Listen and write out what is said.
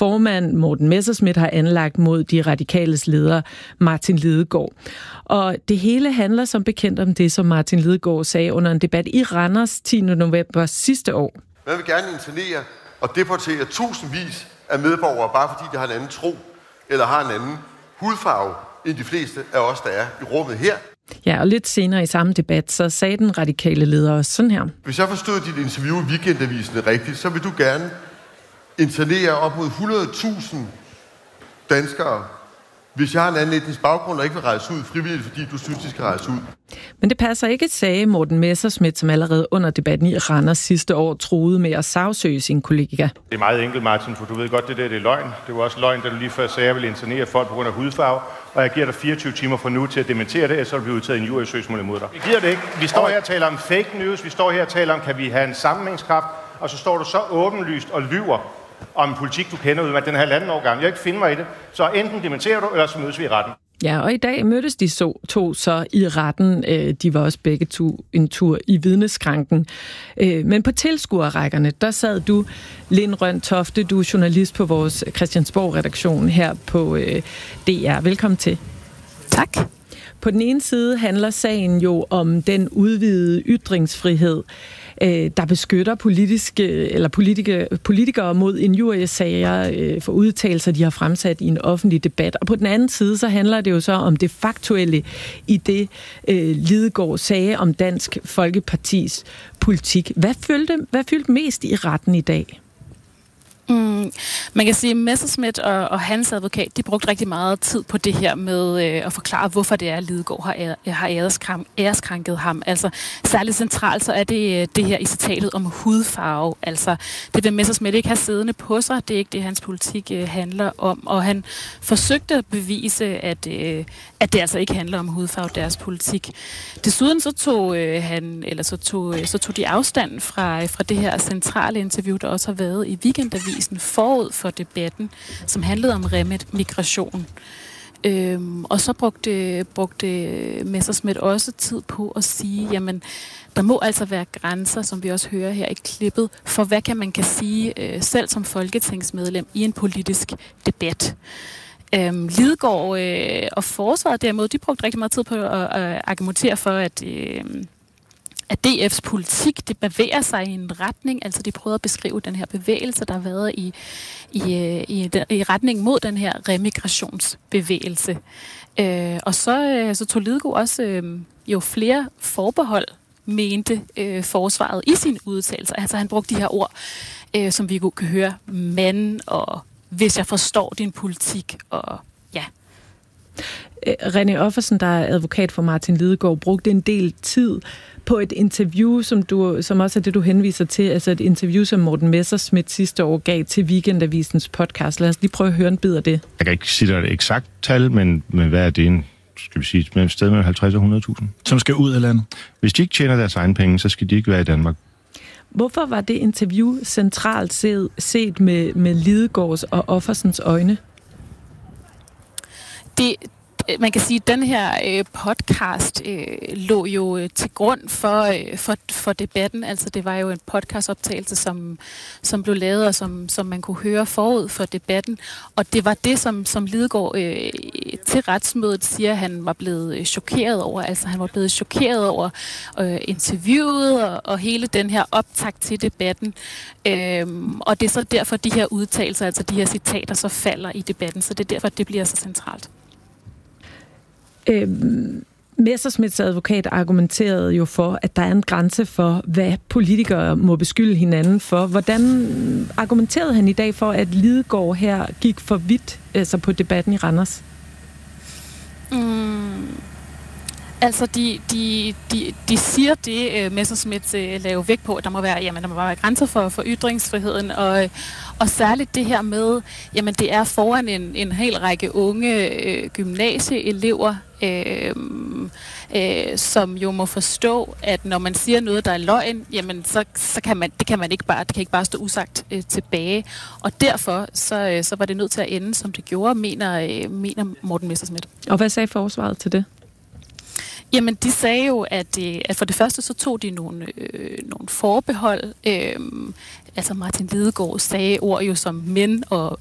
formand Morten Messerschmidt har anlagt mod de radikales leder Martin Lidegaard. Og det hele handler som bekendt om det, som Martin Lidegaard sagde under en debat i Randers 10. november sidste år. Man vil gerne internere og deportere tusindvis af medborgere, bare fordi de har en anden tro eller har en anden hudfarve end de fleste af os, der er i rummet her. Ja, og lidt senere i samme debat, så sagde den radikale leder også sådan her. Hvis jeg forstod dit interview i Weekendavisen rigtigt, så vil du gerne internere op mod 100.000 danskere, hvis jeg har en anden etnisk baggrund og ikke vil rejse ud frivilligt, fordi du synes, de skal rejse ud. Men det passer ikke, sagde Morten Messerschmidt, som allerede under debatten i Randers sidste år troede med at sagsøge sin kollega. Det er meget enkelt, Martin, for du ved godt, det er løgn. Det var også løgn, da du lige før sagde, at jeg vil internere folk på grund af hudfarve, og jeg giver dig 24 timer fra nu til at dementere det, så vil blive udtaget en jurysøgsmål imod dig. Jeg giver det ikke. Vi står her og taler om fake news, vi står her og taler om, kan vi have en sammenhængskraft, og så står du så åbenlyst og lyver om en politik, du kender ud med den her 1,5 år gang. Jeg ikke finde mig i det. Så enten dementerer du, eller så mødes vi i retten. Ja, og i dag mødtes de to så i retten. De var også begge en tur i vidneskranken. Men på tilskuerrækkerne, der sad du, Linn Røntofte, du er journalist på vores Christiansborg-redaktion her på DR. Velkommen til. Tak. På den ene side handler sagen jo om den udvidede ytringsfrihed, der beskytter politikere mod injuriesager for udtalelser, de har fremsat i en offentlig debat. Og på den anden side, så handler det jo så om det faktuelle i det, Lidegaard sagde om Dansk Folkepartis politik. Hvad fyldte mest i retten i dag? Man kan sige, at Messerschmidt og hans advokat, de brugte rigtig meget tid på det her med at forklare, hvorfor det er, at Lidegaard har æreskrænket ham. Altså særligt centralt, så er det her i citatet om hudfarve. Altså det vil Messerschmidt ikke have siddende på sig. Det er ikke det, hans politik handler om. Og han forsøgte at bevise, at det altså ikke handler om hudfarve, deres politik. Desuden så tog de afstand fra det her centrale interview, der også har været i Weekendavisen forud for debatten, som handlede om remigration. Og så brugte Messerschmidt også tid på at sige, jamen, der må altså være grænser, som vi også hører her i klippet, for hvad kan man sige selv som folketingsmedlem i en politisk debat. Lidegaard og forsvaret derimod, de brugte rigtig meget tid på at argumentere for, at DF's politik, det bevæger sig i en retning, altså de prøvede at beskrive den her bevægelse, der har været i retning mod den her remigrationsbevægelse. Og så tog Lidegaard også jo flere forbehold, mente forsvaret i sine udtalelser. Altså han brugte de her ord, som vi kan høre, mand og hvis jeg forstår din politik, og ja. René Offersen, der er advokat for Martin Lidegaard, brugte en del tid på et interview, som også er det, du henviser til, altså et interview, som Morten Messerschmidt sidste år gav til Weekendavisens podcast. Lad os lige prøve at høre en bid af det. Jeg kan ikke sige dig et eksakt tal, men hvad er det? Skal vi sige et sted mellem 50 og 100.000? Som skal ud af landet? Hvis de ikke tjener deres egen penge, så skal de ikke være i Danmark. Hvorfor var det interview centralt set med Lidegaards og Offersens øjne? Man kan sige, at den her podcast lå jo til grund for debatten. Altså det var jo en podcastoptagelse, som blev lavet, og som man kunne høre forud for debatten. Og det var det, som Lidegaard til retsmødet siger, han var blevet chokeret over. Altså han var blevet chokeret over interviewet og hele den her optakt til debatten. Og det er så derfor, de her udtalelser, altså de her citater, så falder i debatten. Så det er derfor, det bliver så centralt. Messerschmidts advokat argumenterede jo for, at der er en grænse for, hvad politikere må beskylde hinanden for. Hvordan argumenterede han i dag for, at Lidegaard her gik for vidt altså på debatten i Randers? Altså, de siger det, Messerschmidt laver vægt på, at der må være grænser for ytringsfriheden, og særligt det her med, jamen det er foran en hel række unge gymnasieelever, som jo må forstå, at når man siger noget, der er løgn, jamen så kan det ikke bare stå usagt tilbage. Og derfor så var det nødt til at ende, som det gjorde, mener Morten Messerschmidt. Og hvad sagde forsvaret til det? Jamen, de sagde jo, at for det første så tog de nogle forbehold. Altså Martin Lidegaard sagde ord jo som men og